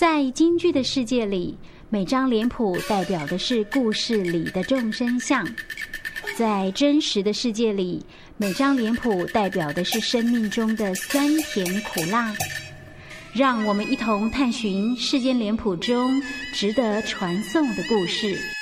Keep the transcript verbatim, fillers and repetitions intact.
在京剧的世界里，每张脸谱代表的是故事里的众生相；在真实的世界里，每张脸谱代表的是生命中的酸甜苦辣。让我们一同探寻世间脸谱中值得传颂的故事。